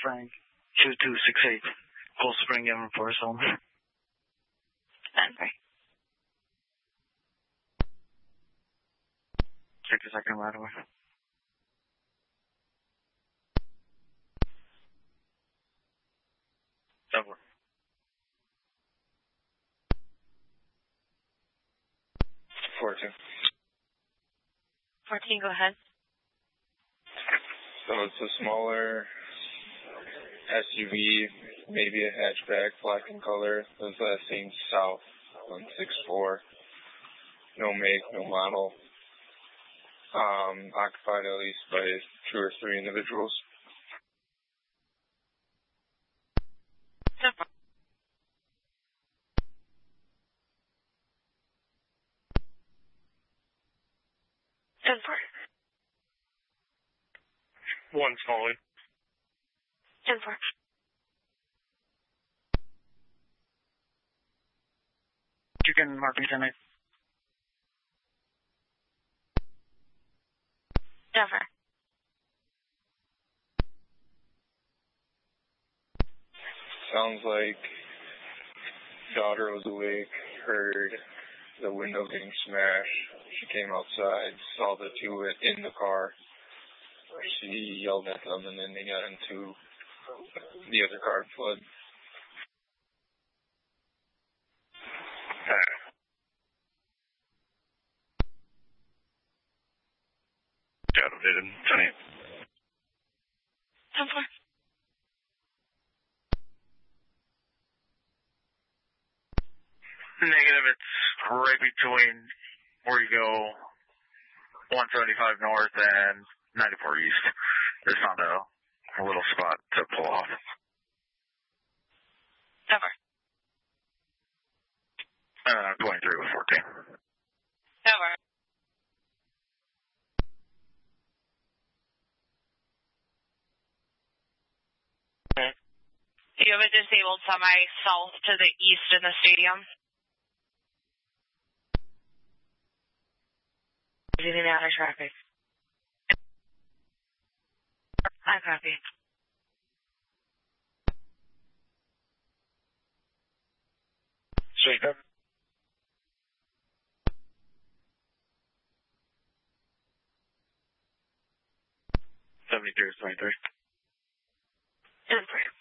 Frank 2268, Cold Spring Air Force Home. Denver. Take a second right away. Denver. 14. 14, go ahead. So it's a smaller SUV, maybe a hatchback, black in color. Was last seen south on 6'4". No make, no model. Occupied at least by 2 or 3 individuals. Denver. Denver. One solid. Denver. You can mark me tonight. Denver. Sounds like daughter was awake, heard the window getting smashed. She came outside, saw the 2 in the car. She yelled at them, and then they got into the other car and fled. Shadow did it tonight. Denver. Negative, it's right between where you go 175 north and 94 east. There's not a little spot to pull off. Denver. 23 with 14. Denver. You have a disabled semi south to the east in the stadium. Getting out of traffic. I copy. Shake up. 73 is 23. Denver.